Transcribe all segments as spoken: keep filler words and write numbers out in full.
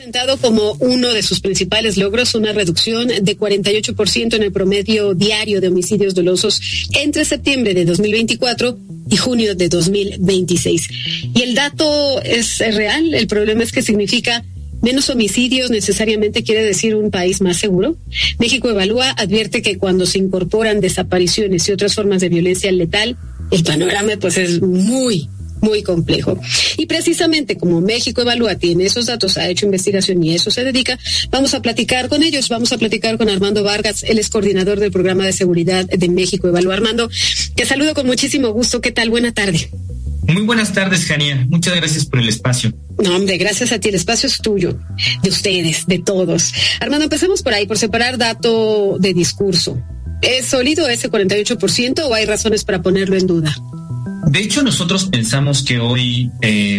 Presentado como uno de sus principales logros una reducción de cuarenta y ocho por ciento en el promedio diario de homicidios dolosos entre septiembre de dos mil veinticuatro y junio de dos mil veintiséis. Y el dato es real, el problema es que significa menos homicidios necesariamente quiere decir un país más seguro. México Evalúa advierte que cuando se incorporan desapariciones y otras formas de violencia letal, el panorama pues es muy muy complejo. Y precisamente como México Evalúa tiene esos datos, ha hecho investigación y eso se dedica, vamos a platicar con ellos, vamos a platicar con Armando Vargas, él es coordinador del programa de seguridad de México Evalúa. Armando, te saludo con muchísimo gusto, ¿qué tal? Buena tarde. Muy buenas tardes, Jania, muchas gracias por el espacio. No, hombre, gracias a ti, el espacio es tuyo, de ustedes, de todos. Armando, empecemos por ahí, por separar dato de discurso. ¿Es sólido ese cuarenta y ocho por ciento o hay razones para ponerlo en duda? De hecho, nosotros pensamos que hoy eh,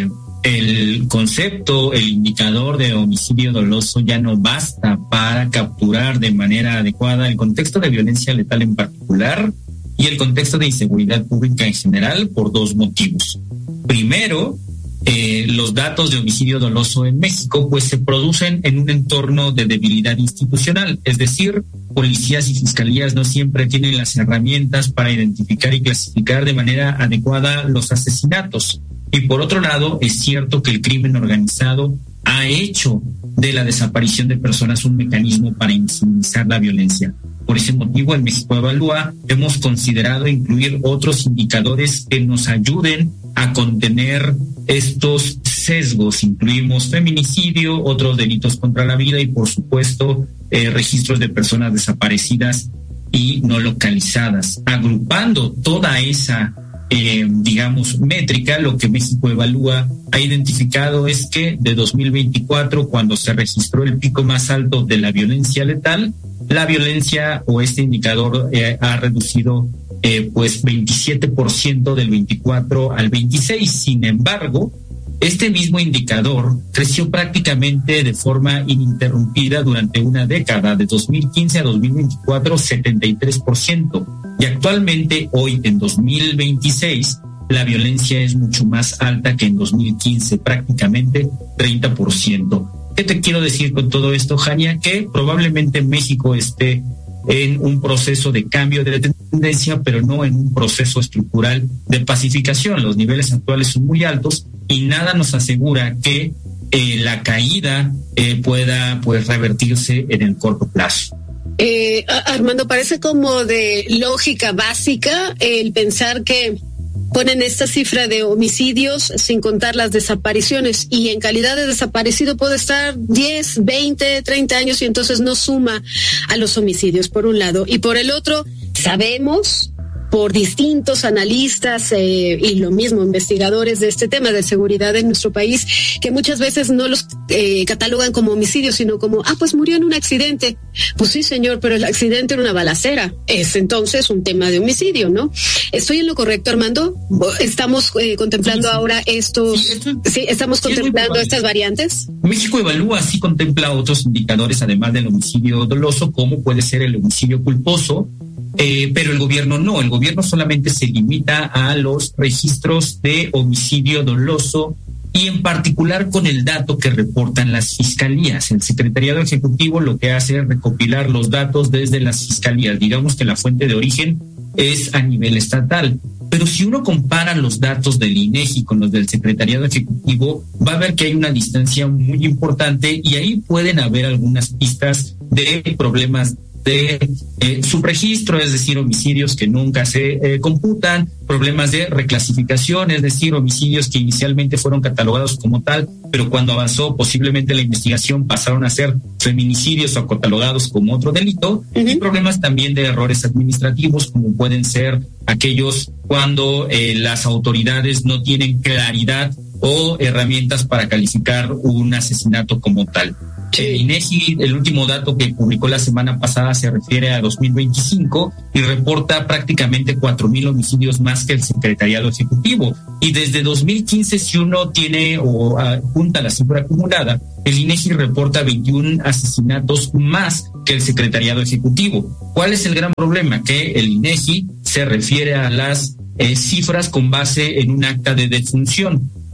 el concepto, el indicador de homicidio doloso ya no basta para capturar de manera adecuada el contexto de violencia letal en particular y el contexto de inseguridad pública en general por dos motivos. Primero, eh, los datos de homicidio doloso en México pues se producen en un entorno de debilidad institucional, es decir, policías y fiscalías no siempre tienen las herramientas para identificar y clasificar de manera adecuada los asesinatos. Y por otro lado, es cierto que el crimen organizado ha hecho de la desaparición de personas un mecanismo para invisibilizar la violencia. Por ese motivo, en México Evalúa hemos considerado incluir otros indicadores que nos ayuden a contener estos sesgos. Incluimos feminicidio, otros delitos contra la vida y, por supuesto, eh, registros de personas desaparecidas y no localizadas. Agrupando toda esa, eh, digamos, métrica, lo que México Evalúa ha identificado es que de dos mil veinticuatro, cuando se registró el pico más alto de la violencia letal, la violencia o este indicador eh, ha reducido eh, pues veintisiete por ciento del veinticuatro al veintiséis. Sin embargo, este mismo indicador creció prácticamente de forma ininterrumpida durante una década, de dos mil quince a dos mil veinticuatro, setenta y tres por ciento. Y actualmente, hoy en dos mil veintiséis, la violencia es mucho más alta que en dos mil quince, prácticamente treinta por ciento. ¿Qué te quiero decir con todo esto, Jania? Que probablemente México esté en un proceso de cambio de tendencia, pero no en un proceso estructural de pacificación. Los niveles actuales son muy altos y nada nos asegura que eh, la caída eh, pueda pues revertirse en el corto plazo. Eh, Armando, parece como de lógica básica el pensar que ponen esta cifra de homicidios sin contar las desapariciones y en calidad de desaparecido puede estar diez, veinte, treinta años y entonces no suma a los homicidios por un lado y por el otro sabemos por distintos analistas eh, y lo mismo investigadores de este tema de seguridad en nuestro país que muchas veces no los eh, catalogan como homicidios sino como, ah, pues murió en un accidente. Pues sí, señor, pero el accidente era una balacera. Es entonces un tema de homicidio, ¿no? ¿Estoy en lo correcto, Armando? ¿Estamos eh, contemplando sí, sí. ahora estos, sí, esto, sí estamos sí, contemplando estas variantes? México Evalúa sí contempla otros indicadores además del homicidio doloso, como puede ser el homicidio culposo, Eh, pero el gobierno no, el gobierno solamente se limita a los registros de homicidio doloso y en particular con el dato que reportan las fiscalías. El Secretariado Ejecutivo lo que hace es recopilar los datos desde las fiscalías. Digamos que la fuente de origen es a nivel estatal. Pero si uno compara los datos del INEGI con los del Secretariado Ejecutivo, va a ver que hay una distancia muy importante y ahí pueden haber algunas pistas de problemas de eh, subregistro, es decir, homicidios que nunca se eh, computan, problemas de reclasificación, es decir, homicidios que inicialmente fueron catalogados como tal, pero cuando avanzó posiblemente la investigación pasaron a ser feminicidios o catalogados como otro delito, uh-huh. y problemas también de errores administrativos, como pueden ser aquellos cuando eh, las autoridades no tienen claridad o herramientas para calificar un asesinato como tal. El INEGI, el último dato que publicó la semana pasada se refiere a dos mil veinticinco y reporta prácticamente cuatro mil homicidios más que el Secretariado Ejecutivo. Y desde dos mil quince, si uno tiene o uh, junta la cifra acumulada, el INEGI reporta veintiún asesinatos más que el Secretariado Ejecutivo. ¿Cuál es el gran problema? Que el INEGI se refiere a las eh, cifras con base en un acta de defunción.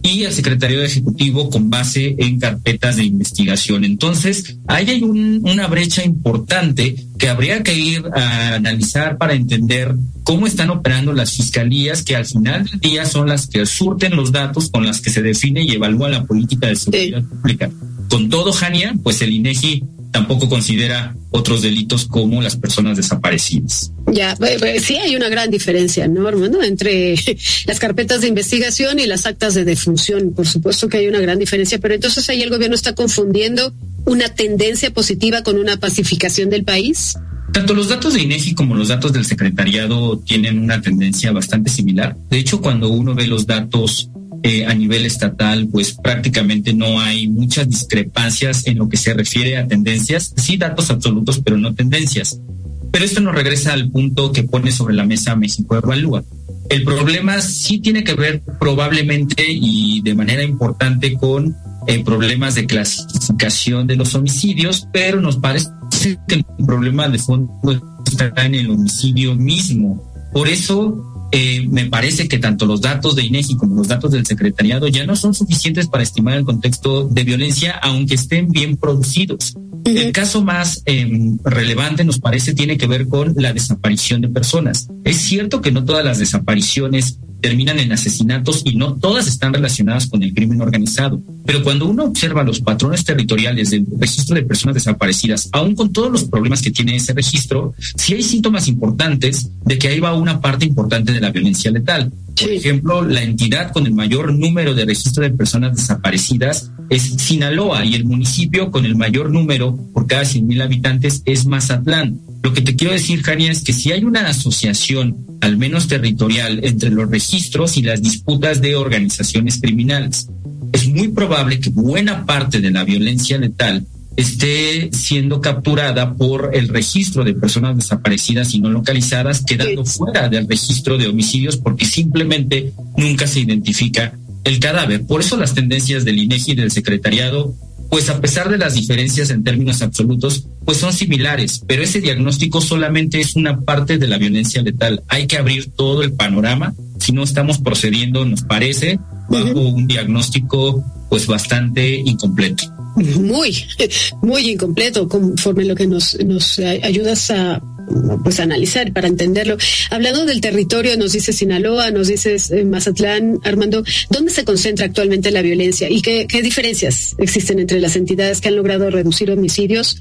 y el secretariado ejecutivo con base en carpetas de investigación. Entonces, ahí hay un, una brecha importante que habría que ir a analizar para entender cómo están operando las fiscalías, que al final del día son las que surten los datos con las que se define y evalúa la política de seguridad sí. pública. Con todo, Jania, pues el INEGI tampoco considera otros delitos como las personas desaparecidas. Ya, sí hay una gran diferencia, ¿no, Armando? Entre las carpetas de investigación y las actas de defunción. Por supuesto que hay una gran diferencia, pero entonces ahí el gobierno está confundiendo una tendencia positiva con una pacificación del país. Tanto los datos de INEGI como los datos del secretariado tienen una tendencia bastante similar. De hecho, cuando uno ve los datos Eh, a nivel estatal, pues prácticamente no hay muchas discrepancias en lo que se refiere a tendencias, sí datos absolutos, pero no tendencias. Pero esto nos regresa al punto que pone sobre la mesa México Evalúa. El problema sí tiene que ver probablemente y de manera importante con eh, problemas de clasificación de los homicidios, pero nos parece que el problema de fondo está en el homicidio mismo. Por eso Eh, me parece que tanto los datos de INEGI como los datos del secretariado ya no son suficientes para estimar el contexto de violencia, aunque estén bien producidos. Uh-huh. El caso más eh, relevante, nos parece, tiene que ver con la desaparición de personas. Es cierto que no todas las desapariciones terminan en asesinatos y no todas están relacionadas con el crimen organizado. Pero cuando uno observa los patrones territoriales del registro de personas desaparecidas, aún con todos los problemas que tiene ese registro, sí hay síntomas importantes de que ahí va una parte importante de la violencia letal. Por sí. ejemplo, la entidad con el mayor número de registro de personas desaparecidas es Sinaloa y el municipio con el mayor número por cada cien mil habitantes es Mazatlán. Lo que te quiero decir, Jania, es que si hay una asociación, al menos territorial, entre los registros y las disputas de organizaciones criminales, es muy probable que buena parte de la violencia letal esté siendo capturada por el registro de personas desaparecidas y no localizadas, quedando sí. fuera del registro de homicidios porque simplemente nunca se identifica el cadáver. Por eso las tendencias del INEGI y del secretariado, pues a pesar de las diferencias en términos absolutos, pues son similares, pero ese diagnóstico solamente es una parte de la violencia letal. Hay que abrir todo el panorama, si no estamos procediendo, nos parece, bajo uh-huh. un diagnóstico pues bastante incompleto. Muy, muy incompleto, conforme lo que nos, nos ayudas a pues analizar para entenderlo. Hablando del territorio, nos dice Sinaloa, nos dices eh, Mazatlán, Armando, ¿dónde se concentra actualmente la violencia y qué, qué diferencias existen entre las entidades que han logrado reducir homicidios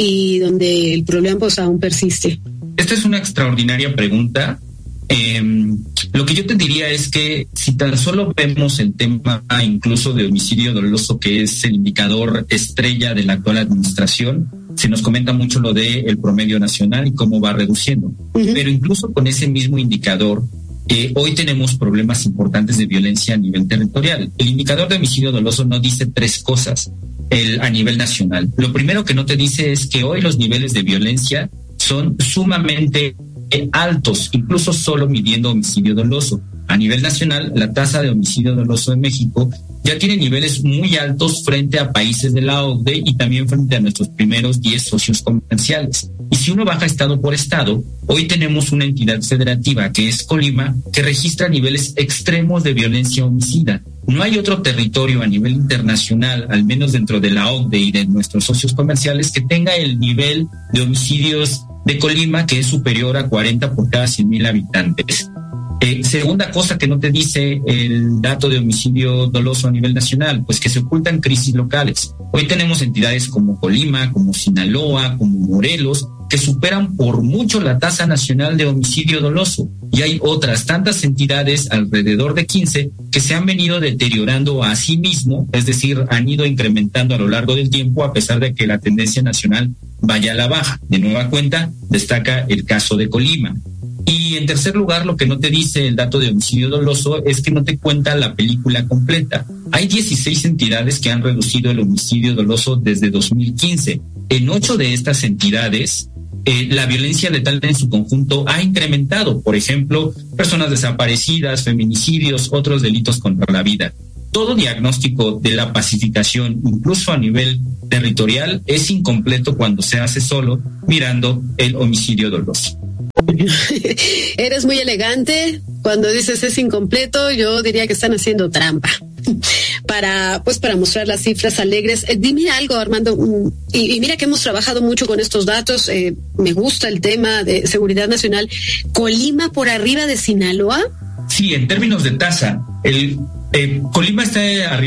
y donde el problema pues aún persiste? Esta es una extraordinaria pregunta. Eh, lo que yo te diría es que si tan solo vemos el tema incluso de homicidio doloso, que es el indicador estrella de la actual administración, se nos comenta mucho lo de el promedio nacional y cómo va reduciendo. Uh-huh. Pero incluso con ese mismo indicador, eh, hoy tenemos problemas importantes de violencia a nivel territorial. El indicador de homicidio doloso no dice tres cosas el, a nivel nacional. Lo primero que no te dice es que hoy los niveles de violencia son sumamente altos, incluso solo midiendo homicidio doloso. A nivel nacional, la tasa de homicidio doloso en México ya tiene niveles muy altos frente a países de la O C D E y también frente a nuestros primeros diez socios comerciales. Y si uno baja estado por estado, hoy tenemos una entidad federativa que es Colima, que registra niveles extremos de violencia homicida. No hay otro territorio a nivel internacional, al menos dentro de la O C D E y de nuestros socios comerciales, que tenga el nivel de homicidios de Colima, que es superior a cuarenta por cada cien mil habitantes. Eh, segunda cosa que no te dice el dato de homicidio doloso a nivel nacional, pues que se ocultan crisis locales. Hoy tenemos entidades como Colima, como Sinaloa, como Morelos, que superan por mucho la tasa nacional de homicidio doloso. Y hay otras tantas entidades, alrededor de quince, que se han venido deteriorando a sí mismo, es decir, han ido incrementando a lo largo del tiempo a pesar de que la tendencia nacional vaya a la baja. De nueva cuenta, destaca el caso de Colima. Y en tercer lugar, lo que no te dice el dato de homicidio doloso es que no te cuenta la película completa. Hay dieciséis entidades que han reducido el homicidio doloso desde dos mil quince. En ocho de estas entidades, eh, la violencia letal en su conjunto ha incrementado. Por ejemplo, personas desaparecidas, feminicidios, otros delitos contra la vida. Todo diagnóstico de la pacificación, incluso a nivel territorial, es incompleto cuando se hace solo mirando el homicidio doloso. Eres muy elegante. Cuando dices es incompleto, yo diría que están haciendo trampa. para, pues, para mostrar las cifras alegres. Eh, dime algo, Armando, y, y mira que hemos trabajado mucho con estos datos, eh, me gusta el tema de seguridad nacional. ¿Colima por arriba de Sinaloa? Sí, en términos de tasa, el eh, Colima está arriba